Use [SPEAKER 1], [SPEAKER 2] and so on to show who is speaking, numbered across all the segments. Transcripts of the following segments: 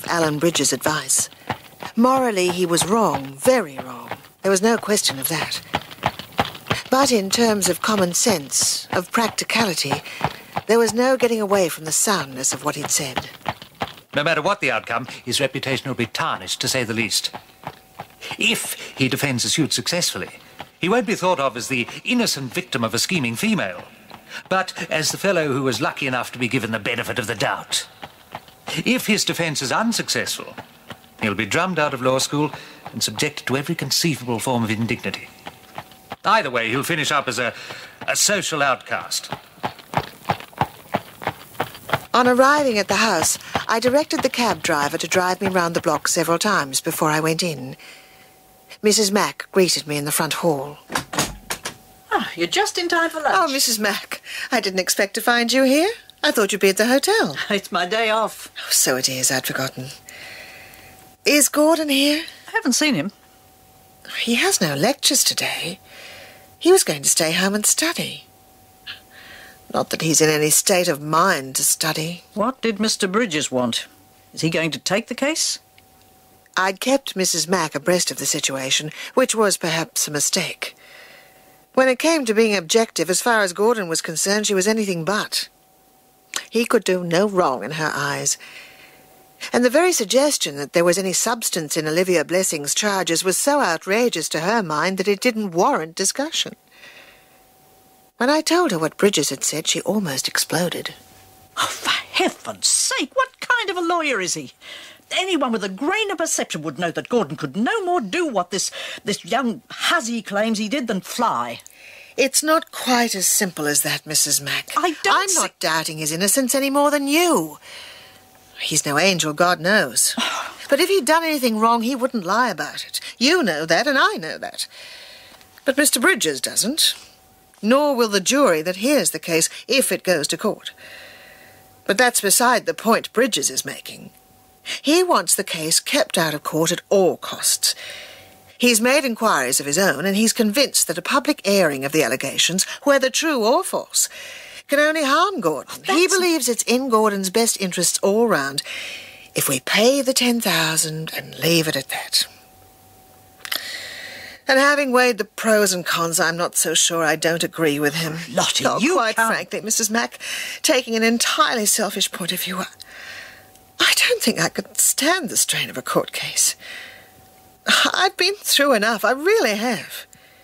[SPEAKER 1] Alan Bridges' advice. Morally, he was wrong, very wrong. There was no question of that. But in terms of common sense, of practicality, there was no getting away from the soundness of what he'd said.
[SPEAKER 2] No matter what the outcome, his reputation will be tarnished, to say the least. If he defends the suit successfully, he won't be thought of as the innocent victim of a scheming female, but as the fellow who was lucky enough to be given the benefit of the doubt. If his defence is unsuccessful, he'll be drummed out of law school and subjected to every conceivable form of indignity. Either way, he'll finish up as a social outcast.
[SPEAKER 1] On arriving at the house, I directed the cab driver to drive me round the block several times before I went in. Mrs. Mack greeted me in the front hall.
[SPEAKER 3] Oh, you're just in time for lunch.
[SPEAKER 1] Oh, Mrs. Mack, I didn't expect to find you here. I thought you'd be at the hotel.
[SPEAKER 3] It's my day off.
[SPEAKER 1] Oh, so it is. I'd forgotten. Is Gordon here?
[SPEAKER 3] I haven't seen him.
[SPEAKER 1] He has no lectures today. He was going to stay home and study. Not that he's in any state of mind to study.
[SPEAKER 3] What did Mr. Bridges want? Is he going to take the case?
[SPEAKER 1] I'd kept Mrs. Mack abreast of the situation, which was perhaps a mistake. When it came to being objective, as far as Gordon was concerned, she was anything but. He could do no wrong in her eyes. And the very suggestion that there was any substance in Olivia Blessing's charges was so outrageous to her mind that it didn't warrant discussion. When I told her what Bridges had said, she almost exploded.
[SPEAKER 3] Oh, for heaven's sake, what kind of a lawyer is he? Anyone with a grain of perception would know that Gordon could no more do what this young hussy claims he did than fly.
[SPEAKER 1] It's not quite as simple as that, Mrs. Mack.
[SPEAKER 3] I'm
[SPEAKER 1] not doubting his innocence any more than you. He's no angel, God knows. But if he'd done anything wrong, he wouldn't lie about it. You know that, and I know that. But Mr. Bridges doesn't. Nor will the jury that hears the case if it goes to court. But that's beside the point Bridges is making. He wants the case kept out of court at all costs. He's made inquiries of his own, and he's convinced that a public airing of the allegations, whether true or false, can only harm Gordon. He believes it's in Gordon's best interests all round if we pay the $10,000 and leave it at that. And having weighed the pros and cons, I'm not so sure I don't agree with him.
[SPEAKER 3] Lottie,
[SPEAKER 1] quite frankly, Mrs. Mack, taking an entirely selfish point of view, I don't think I could stand the strain of a court case. I've been through enough, I really have.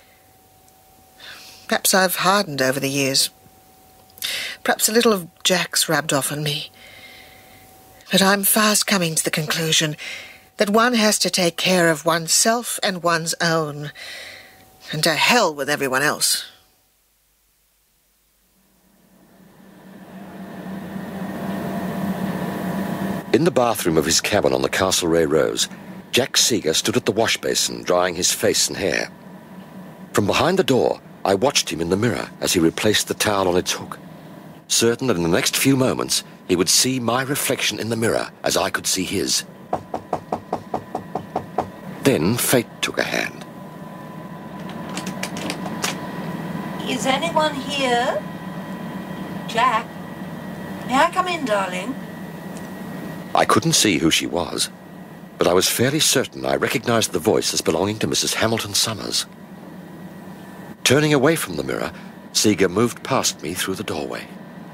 [SPEAKER 1] Perhaps I've hardened over the years. Perhaps a little of Jack's rubbed off on me. But I'm fast coming to the conclusion that one has to take care of oneself and one's own, and to hell with everyone else.
[SPEAKER 4] In the bathroom of his cabin on the Castlereagh Rose, Jack Seeger stood at the wash basin drying his face and hair. From behind the door, I watched him in the mirror as he replaced the towel on its hook, certain that in the next few moments he would see my reflection in the mirror as I could see his. Then fate took a hand.
[SPEAKER 5] Is anyone here? Jack? May I come in, darling?
[SPEAKER 4] I couldn't see who she was, but I was fairly certain I recognized the voice as belonging to Mrs. Hamilton Summers. Turning away from the mirror, Seeger moved past me through the doorway.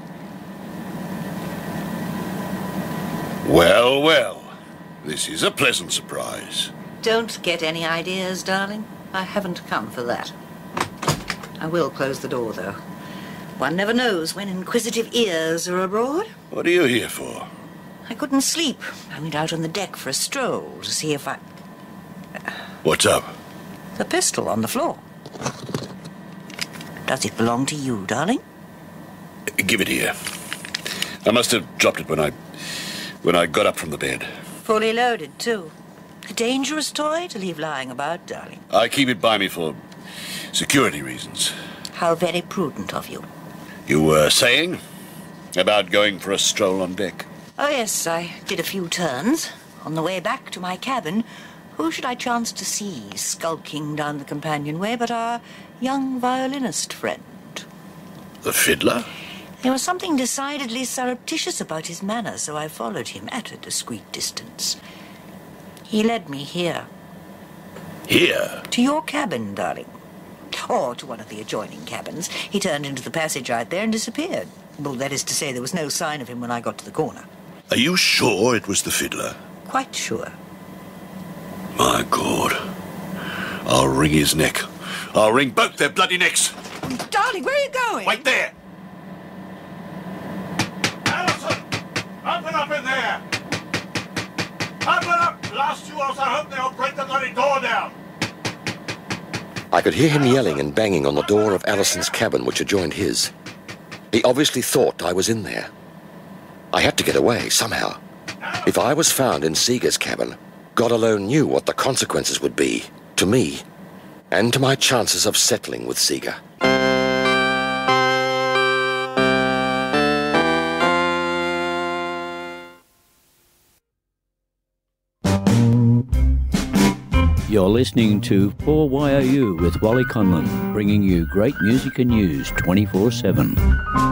[SPEAKER 6] Well, well, this is a pleasant surprise.
[SPEAKER 5] Don't get any ideas, darling. I haven't come for that. I will close the door, though. One never knows when inquisitive ears are abroad.
[SPEAKER 6] What are you here for?
[SPEAKER 5] I couldn't sleep. I went out on the deck for a stroll to see if I...
[SPEAKER 6] What's up?
[SPEAKER 5] The pistol on the floor. Does it belong to you, darling?
[SPEAKER 6] Give it here. I must have dropped it when I got up from the bed.
[SPEAKER 5] Fully loaded, too. A dangerous toy to leave lying about, darling.
[SPEAKER 6] I keep it by me for security reasons.
[SPEAKER 5] How very prudent of you.
[SPEAKER 6] You were saying about going for a stroll on deck?
[SPEAKER 5] Oh, yes, I did a few turns. On the way back to my cabin, who should I chance to see skulking down the companionway but our young violinist friend?
[SPEAKER 6] The fiddler?
[SPEAKER 5] There was something decidedly surreptitious about his manner, so I followed him at a discreet distance. He led me here.
[SPEAKER 6] Here?
[SPEAKER 5] To your cabin, darling. Or to one of the adjoining cabins. He turned into the passage out there and disappeared. Well, that is to say, there was no sign of him when I got to the corner.
[SPEAKER 6] Are you sure it was the fiddler?
[SPEAKER 5] Quite sure.
[SPEAKER 6] My God. I'll wring his neck. I'll wring both their bloody necks.
[SPEAKER 5] Darling, where are you going?
[SPEAKER 6] Wait there! Alison! Open up in there! Open up! Blast you, else I hope they'll break the bloody door down!
[SPEAKER 4] I could hear him yelling and banging on the door of Alison's cabin, which adjoined his. He obviously thought I was in there. I had to get away, somehow. If I was found in Seeger's cabin, God alone knew what the consequences would be, to me, and to my chances of settling with Seeger.
[SPEAKER 7] You're listening to 4YOU with Wally Conlon, bringing you great music and news 24/7.